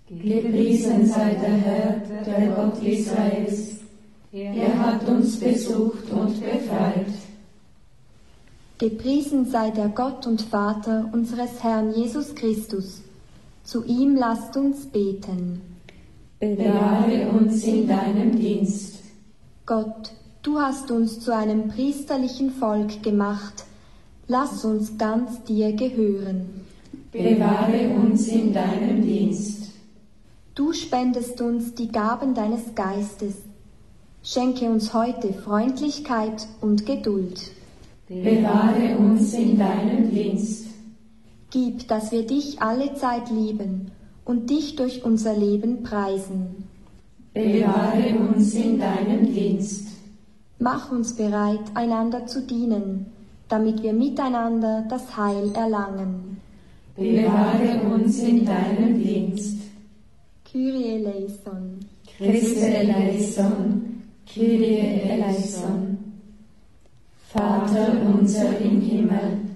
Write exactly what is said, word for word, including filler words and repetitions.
Gepriesen sei der Herr, der Gott Israels. Er hat uns besucht und befreit. Gepriesen sei der Gott und Vater unseres Herrn Jesus Christus. Zu ihm lasst uns beten. Bewahre uns in deinem Dienst. Gott, du hast uns zu einem priesterlichen Volk gemacht. Lass uns ganz dir gehören. Bewahre uns in deinem Dienst. Du spendest uns die Gaben deines Geistes. Schenke uns heute Freundlichkeit und Geduld. Bewahre uns in deinem Dienst. Gib, dass wir dich alle Zeit lieben und dich durch unser Leben preisen. Bewahre uns in deinem Dienst. Mach uns bereit, einander zu dienen, damit wir miteinander das Heil erlangen. Bewahre uns in deinem Dienst. Kyrie eleison. Christe eleison. Kyrie eleison. Vater unser im Himmel,